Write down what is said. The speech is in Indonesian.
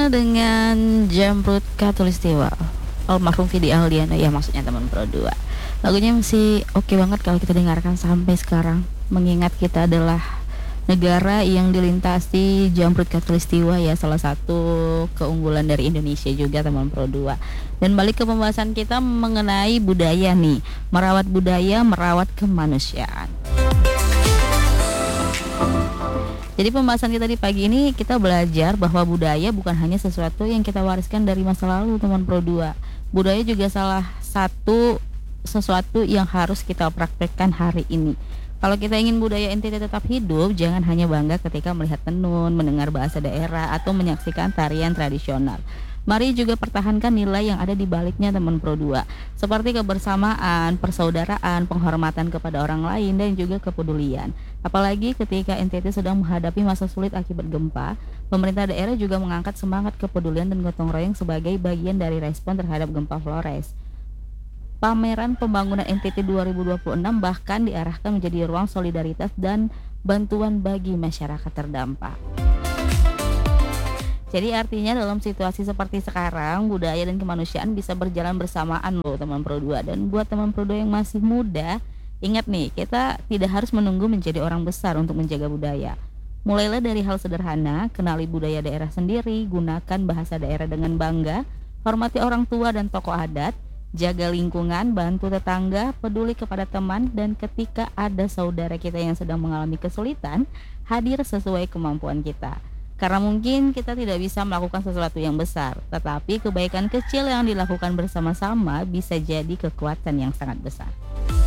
Dengan Jamrud Khatulistiwa, almarhum Vidi Aldiano, ya maksudnya teman Pro 2. Lagunya masih oke banget kalau kita dengarkan sampai sekarang, mengingat kita adalah negara yang dilintasi Jamrud Khatulistiwa, ya salah satu keunggulan dari Indonesia juga teman Pro 2. Dan balik ke pembahasan kita mengenai budaya nih, merawat budaya, merawat kemanusiaan. Jadi pembahasan kita di pagi ini kita belajar bahwa budaya bukan hanya sesuatu yang kita wariskan dari masa lalu teman Pro 2. Budaya juga salah satu sesuatu yang harus kita praktekkan hari ini. Kalau kita ingin budaya NTT tetap hidup, jangan hanya bangga ketika melihat tenun, mendengar bahasa daerah, atau menyaksikan tarian tradisional. Mari juga pertahankan nilai yang ada di baliknya teman Pro 2, seperti kebersamaan, persaudaraan, penghormatan kepada orang lain, dan juga kepedulian. Apalagi ketika NTT sedang menghadapi masa sulit akibat gempa, pemerintah daerah juga mengangkat semangat kepedulian dan gotong royong sebagai bagian dari respon terhadap gempa Flores. Pameran pembangunan NTT 2026 bahkan diarahkan menjadi ruang solidaritas dan bantuan bagi masyarakat terdampak. Jadi artinya dalam situasi seperti sekarang, budaya dan kemanusiaan bisa berjalan bersamaan loh teman Pro 2. Dan buat teman Pro 2 yang masih muda, ingat nih, kita tidak harus menunggu menjadi orang besar untuk menjaga budaya. Mulailah dari hal sederhana, kenali budaya daerah sendiri, gunakan bahasa daerah dengan bangga, hormati orang tua dan tokoh adat, jaga lingkungan, bantu tetangga, peduli kepada teman, dan ketika ada saudara kita yang sedang mengalami kesulitan, hadir sesuai kemampuan kita. Karena mungkin kita tidak bisa melakukan sesuatu yang besar, tetapi kebaikan kecil yang dilakukan bersama-sama bisa jadi kekuatan yang sangat besar.